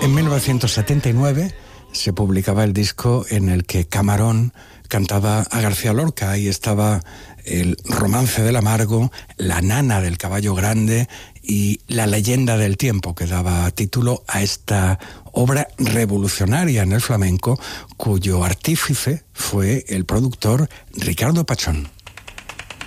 En 1979 se publicaba el disco en el que Camarón cantaba a García Lorca. Ahí estaba el romance del amargo, la nana del caballo grande y la leyenda del tiempo, que daba título a esta obra revolucionaria en el flamenco, cuyo artífice fue el productor Ricardo Pachón.